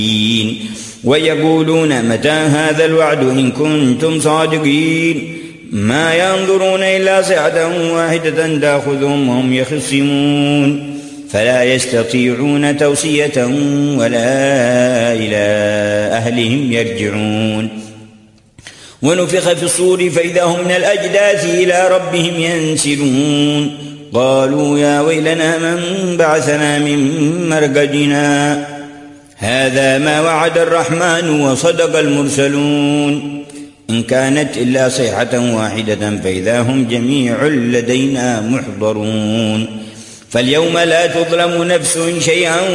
ويقولون متى هذا الوعد إن كنتم صادقين ما ينظرون إلا صيحة واحدة تأخذهم وهم يخصمون فلا يستطيعون توصية ولا إلى أهلهم يرجعون ونفخ في الصور فإذا هم من الأجداث إلى ربهم ينسلون قالوا يا ويلنا من بعثنا من مرقدنا هذا ما وعد الرحمن وصدق المرسلون إن كانت إلا صيحة واحدة فإذا هم جميع لدينا محضرون فاليوم لا تظلم نفس شيئا